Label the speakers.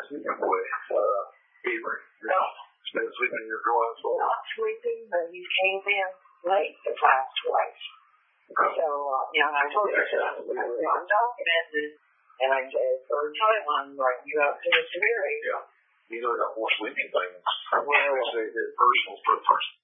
Speaker 1: sleeping with fever.
Speaker 2: No.
Speaker 1: Instead of sleeping in your drawing floor.
Speaker 2: Not sleeping, but you came in late the class twice. So, I told you, I said, I'm documented, and I said, third time, I'm writing you up to the severity.
Speaker 1: Yeah. These are the more sleeping things. Well, they did personal for the person.